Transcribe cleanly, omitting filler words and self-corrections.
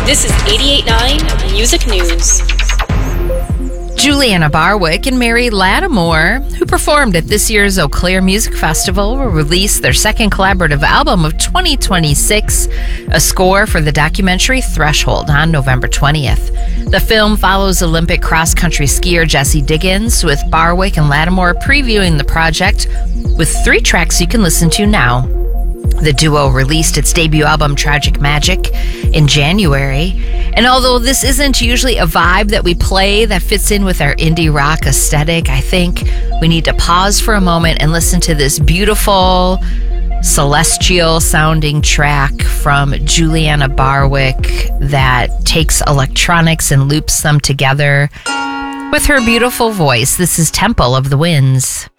This is 88.9 Music News. Juliana Barwick and Mary Lattimore, who performed at this year's Eau Claire Music Festival, will release their second collaborative album of 2026, a score for the documentary Threshold, on November 20th. The film follows Olympic cross-country skier Jessie Diggins, with Barwick and Lattimore previewing the project with 3 tracks you can listen to now. The duo released its debut album, Tragic Magic, in January. And although this isn't usually a vibe that we play that fits in with our indie rock aesthetic, I think we need to pause for a moment and listen to this beautiful, celestial sounding track from Juliana Barwick that takes electronics and loops them together with her beautiful voice. This is Temple of the Winds.